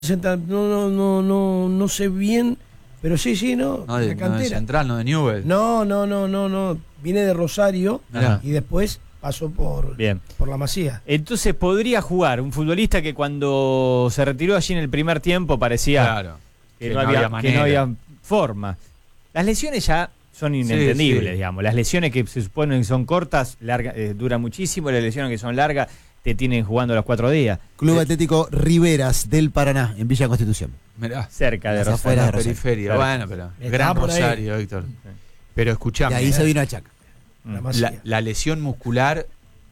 No sé bien, pero sí, no. No de Central, no de Newell. No. Viene de Rosario. Mirá. Y después pasó por la Masía. Entonces podría jugar un futbolista que cuando se retiró allí en el primer tiempo parecía que no había forma. Las lesiones ya son inentendibles, digamos. Las lesiones que se suponen que son cortas, duran muchísimo. Las lesiones que son largas te tienen jugando los 4 días. Club Atlético Riveras del Paraná, en Villa Constitución. Mirá. Cerca de Rosario. La periferia. Claro. Bueno, pero Gran Rosario, Héctor. Pero escuchame. Y ahí se vino a Chaca. La lesión muscular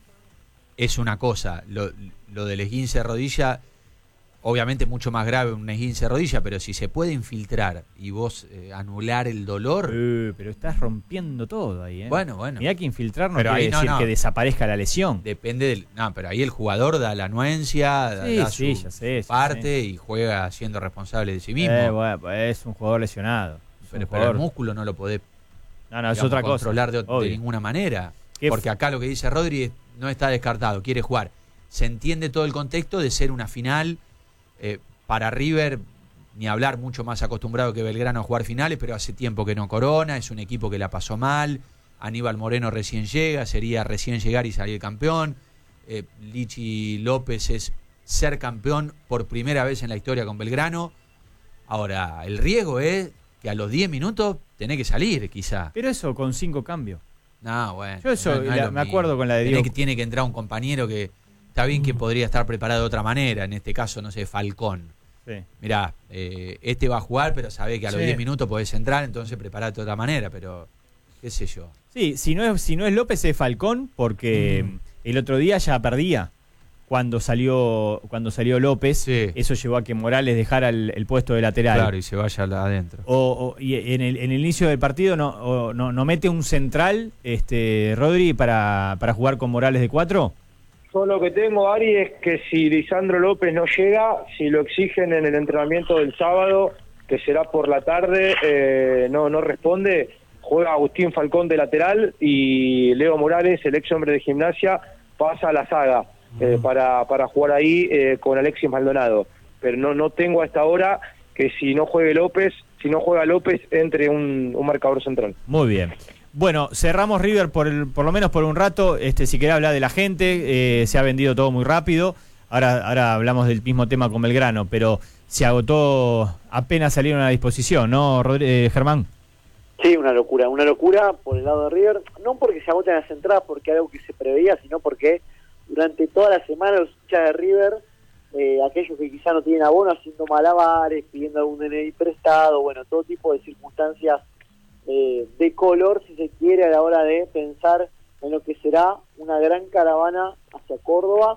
es una cosa. Lo del esguince de rodilla, obviamente mucho más grave un esguince de rodilla, pero si se puede infiltrar y vos anular el dolor. Pero estás rompiendo todo ahí, ¿eh? Bueno. Mirá que infiltrar no pero quiere ahí decir que desaparezca la lesión. Depende del. No, pero ahí el jugador da la anuencia, da su parte y juega siendo responsable de sí mismo. Bueno, pues es un jugador lesionado. Pero el músculo no lo podés es otra cosa. Controlar de ninguna manera. Porque acá lo que dice Rodri no está descartado, quiere jugar. Se entiende todo el contexto de ser una final. Para River, ni hablar, mucho más acostumbrado que Belgrano a jugar finales, pero hace tiempo que no corona, es un equipo que la pasó mal. Aníbal Moreno recién llega, sería recién llegar y salir campeón. Lichi López es ser campeón por primera vez en la historia con Belgrano. Ahora, el riesgo es que a los 10 minutos tenés que salir, quizá. Pero eso con 5 cambios. No, bueno. Yo eso me acuerdo con la de Diego. Tiene que entrar un compañero que está bien que podría estar preparado de otra manera. En este caso, no sé, Falcón. Sí. Mirá, este va a jugar, pero sabés que a los 10 minutos podés entrar, entonces preparate de otra manera, pero qué sé yo. Sí, si no es López, es Falcón, porque el otro día ya perdía. Cuando salió López, eso llevó a que Morales dejara el puesto de lateral. Claro, y se vaya adentro. Y en el inicio del partido no mete un central, Rodri, para jugar con Morales de 4. Yo lo que tengo, Ari, es que si Lisandro López no llega, si lo exigen en el entrenamiento del sábado, que será por la tarde, no responde, juega Agustín Falcón de lateral y Leo Morales, el ex hombre de Gimnasia, pasa a la saga. Para jugar ahí con Alexis Maldonado, pero no tengo a esta hora que si no juega López entre un marcador central. Muy bien. Bueno, cerramos River por lo menos por un rato. Si querés hablar de la gente, se ha vendido todo muy rápido. Ahora hablamos del mismo tema con Belgrano, pero se agotó apenas salieron a disposición, ¿no, Germán? Sí, una locura por el lado de River, no porque se agoten las entradas, porque algo que se preveía, sino porque durante toda la semana los hinchas de River, aquellos que quizá no tienen abono, haciendo malabares, pidiendo algún DNI prestado, bueno, todo tipo de circunstancias de color, si se quiere, a la hora de pensar en lo que será una gran caravana hacia Córdoba,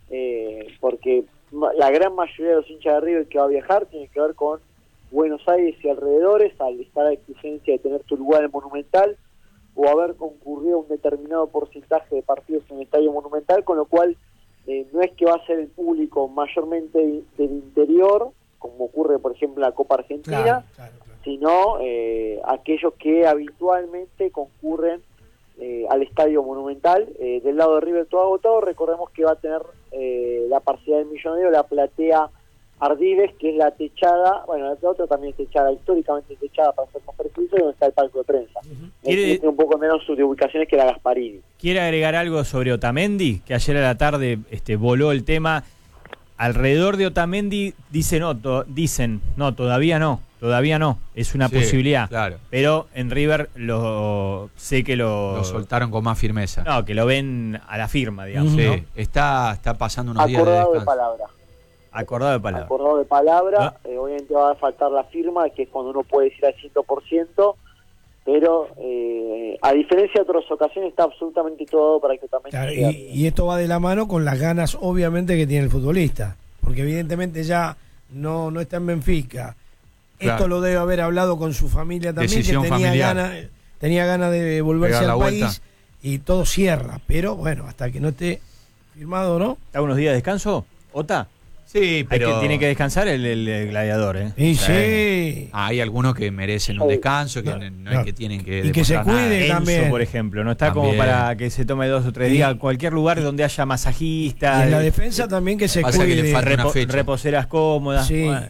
porque la gran mayoría de los hinchas de River que va a viajar tiene que ver con Buenos Aires y alrededores, al estar a exigencia de tener tu lugar en el Monumental, o haber concurrido un determinado porcentaje de partidos en el Estadio Monumental, con lo cual no es que va a ser el público mayormente del interior, como ocurre por ejemplo en la Copa Argentina, claro. Sino aquellos que habitualmente concurren al Estadio Monumental. Del lado de River todo agotado, recordemos que va a tener la parcialidad del Millonario, la platea Ardiles, que es la techada, bueno, la otra también es techada, históricamente techada para ser más preciso, donde está el palco de prensa. Tiene un poco menos de ubicaciones que la Gasparini. ¿Quiere agregar algo sobre Otamendi? Que ayer a la tarde voló el tema. Alrededor de Otamendi dicen, todavía no, es una posibilidad. Claro. Pero en River sé que lo soltaron con más firmeza. No, que lo ven a la firma, digamos. Sí, ¿no? Está pasando unos días Acordado de de palabra. Acordado de palabra, obviamente va a faltar la firma, que es cuando uno puede decir al 100%, pero a diferencia de otras ocasiones está absolutamente todo para que también... Claro, y esto va de la mano con las ganas obviamente que tiene el futbolista, porque evidentemente ya no está en Benfica. Claro. Esto lo debe haber hablado con su familia también, decisión que tenía ganas de volverse al país y todo cierra, pero bueno, hasta que no esté firmado, ¿no? ¿Está unos días de descanso, Ota? Sí, pero tiene que descansar el gladiador, ¿eh? Y sí. Hay algunos que merecen un descanso, que no es que tienen que... Y que se cuide también. Enzo, por ejemplo, no está como para que se tome 2 o 3 días. Cualquier lugar donde haya masajistas. Y en la defensa también que se cuide. Que le falta una fecha. Reposeras cómodas. Sí. Bueno.